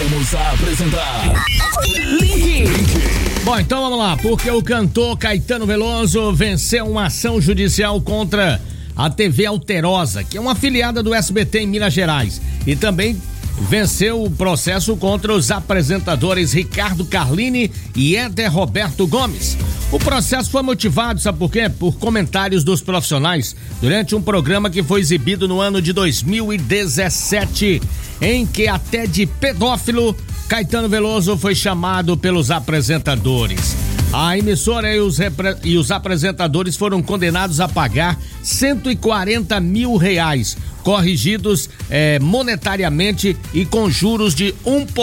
Voltamos a apresentar Link. Bom, então vamos lá, porque o cantor Caetano Veloso venceu uma ação judicial contra a TV Alterosa, que é uma afiliada do SBT em Minas Gerais, e também venceu o processo contra os apresentadores Ricardo Carlini e Éder Roberto Gomes. O processo foi motivado, sabe por quê? Por comentários dos profissionais durante um programa que foi exibido no ano de 2017, em que até de pedófilo Caetano Veloso foi chamado pelos apresentadores. A emissora e os apresentadores foram condenados a pagar R$140 mil, corrigidos monetariamente e com juros de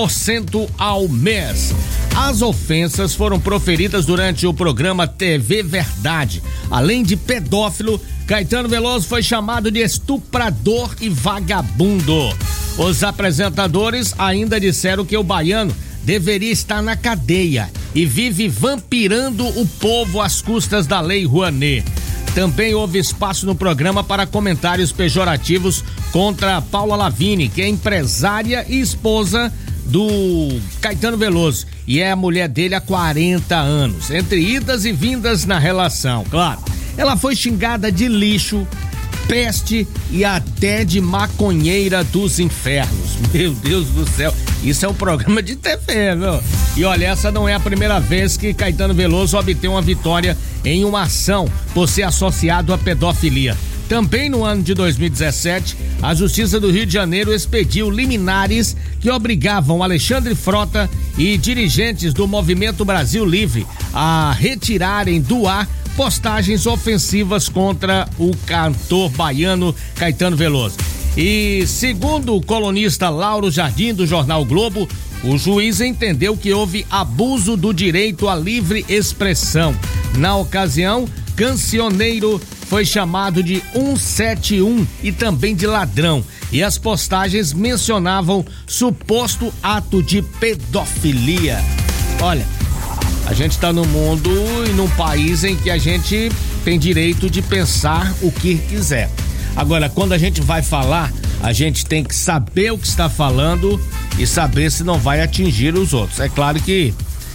1% ao mês. As ofensas foram proferidas durante o programa TV Verdade. Além de pedófilo, Caetano Veloso foi chamado de estuprador e vagabundo. Os apresentadores ainda disseram que o baiano deveria estar na cadeia e vive vampirando o povo às custas da Lei Rouanet. Também houve espaço no programa para comentários pejorativos contra Paula Lavigne, que é empresária e esposa do Caetano Veloso e é a mulher dele há 40 anos, entre idas e vindas na relação, claro. Ela foi xingada de lixo, peste e até de maconheira dos infernos. Meu Deus do céu, isso é um programa de TV, viu? E olha, essa não é a primeira vez que Caetano Veloso obtém uma vitória em uma ação por ser associado à pedofilia. Também no ano de 2017, a Justiça do Rio de Janeiro expediu liminares que obrigavam Alexandre Frota e dirigentes do Movimento Brasil Livre a retirarem do ar postagens ofensivas contra o cantor baiano Caetano Veloso. E segundo o colunista Lauro Jardim do jornal Globo, o juiz entendeu que houve abuso do direito à livre expressão. Na ocasião, cancioneiro foi chamado de 171 e também de ladrão, e as postagens mencionavam suposto ato de pedofilia. Olha, a gente está no mundo e num país em que a gente tem direito de pensar o que quiser. Agora, quando a gente vai falar, a gente tem que saber o que está falando e saber se não vai atingir os outros. É claro que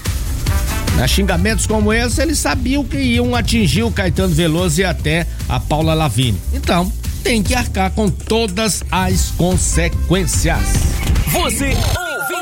xingamentos como esse, eles sabiam que iam atingir o Caetano Veloso e até a Paula Lavigne. Então, tem que arcar com todas as consequências. Você